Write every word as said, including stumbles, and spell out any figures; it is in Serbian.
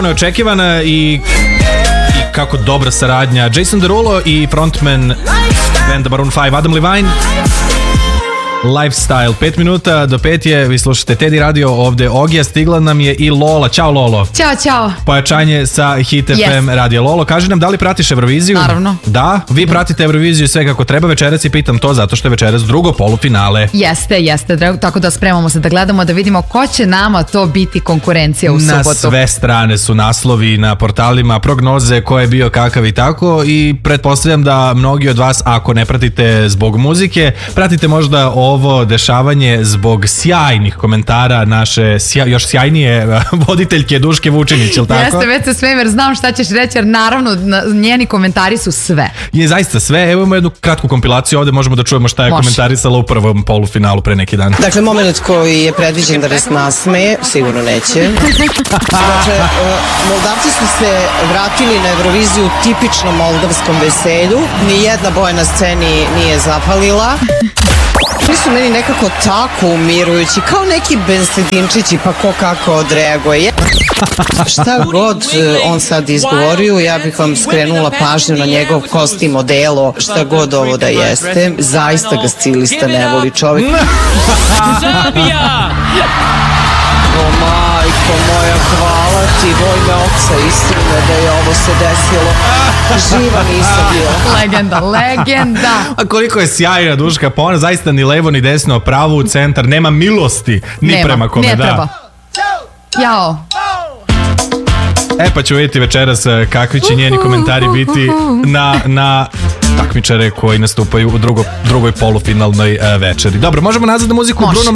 Neočekivana i, i kako dobra saradnja Jason Derulo i frontman benda Maroon five Adam Levine. Lifestyle, pet minuta do pet je, vi slušate Teddy Radio, ovde Ogija, stigla nam je i Lola. Ćao Lolo. Ćao, ćao. Pojačanje sa Hit F M yes. Radio. Lolo, kaži nam da li pratiš Euroviziju? Naravno. Da, vi pratite Euroviziju sve kako treba, večeras i pitam to zato što je večeras drugo polufinale. Jeste, jeste, tako da spremamo se da gledamo, da vidimo ko će nama to biti konkurencija u na subotu. Na sve strane su naslovi na portalima, prognoze, ko je bio kakav i tako, i pretpostavljam da mnogi od vas, ako ne pratite zbog muzike, pratite možda ovo dešavanje zbog sjajnih komentara naše sja, još sjajnije voditeljke Duške Vučinić, ili tako? Jeste, već se sve, jer znam šta ćeš reći, jer naravno njeni komentari su sve. Je zaista sve, evo imamo jednu kratku kompilaciju, ovde možemo da čujemo šta je Može. komentarisala u prvom polufinalu pre neki dan. Dakle, moment koji je predviđen da nas nasmeje, sigurno neće. Dakle, Moldavci su se vratili na Euroviziju u tipičnom moldavskom veselju, nijedna boja na sceni nije zapalila. Svi su meni nekako tako umirujući, kao neki bensedinčići, pa ko kako odreaguje. Šta god on sad izgovorio, ja bih vam skrenula pažnju na njegov kostim odelo, šta god ovo da jeste. Zaista ga stilista ne voli čovjek. O majko moja, hvala ti, vojne oca, istine da je ovo se desilo. Živa nisam bila. Legenda, legenda. A koliko je sjajna Duška, pa ona zaista ni levo ni desno, pravo u centar, nema milosti ni nema, prema kome, ne da. Treba. Jao. E pa ću vidjeti večeras kakvi će njeni komentari biti na, na takmičare koji nastupaju u drugo, drugoj polufinalnoj večeri. Dobro, možemo nazad na muziku. Može. Bruno